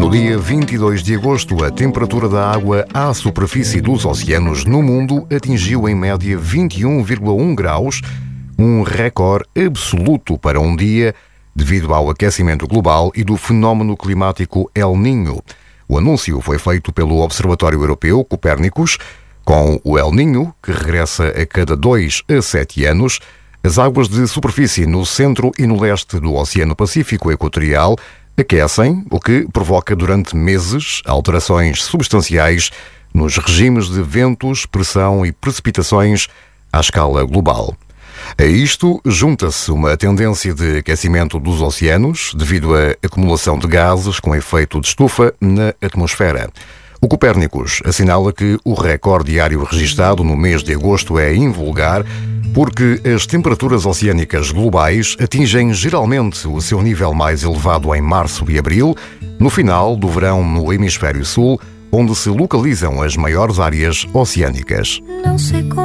No dia 22 de agosto, a temperatura da água à superfície dos oceanos no mundo atingiu em média 21,1 graus, um recorde absoluto para um dia devido ao aquecimento global e do fenómeno climático El Niño. O anúncio foi feito pelo Observatório Europeu Copérnicos. Com o El Niño, que regressa a cada 2 a 7 anos, as águas de superfície no centro e no leste do Oceano Pacífico Equatorial aquecem, o que provoca durante meses alterações substanciais nos regimes de ventos, pressão e precipitações à escala global. A isto junta-se uma tendência de aquecimento dos oceanos devido à acumulação de gases com efeito de estufa na atmosfera. O Copérnicos assinala que o recorde diário registado no mês de agosto é invulgar porque as temperaturas oceânicas globais atingem geralmente o seu nível mais elevado em março e abril, no final do verão no hemisfério sul, onde se localizam as maiores áreas oceânicas.